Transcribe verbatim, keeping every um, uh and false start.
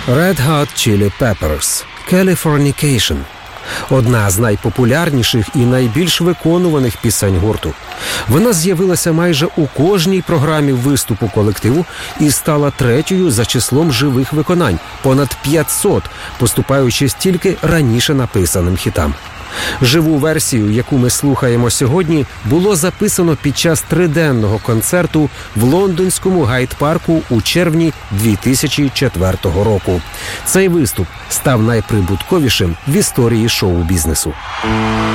Red Hot Chili Peppers «Californication» – одна з найпопулярніших і найбільш виконуваних пісень гурту. Вона з'явилася майже у кожній програмі виступу колективу і стала третьою за числом живих виконань – понад п'ятсот, поступаючи стільки раніше написаним хітам. Живу версію, яку ми слухаємо сьогодні, було записано під час триденного концерту в лондонському Гайд-парку у червні дві тисячі четвертого року. Цей виступ став найприбутковішим в історії шоу-бізнесу.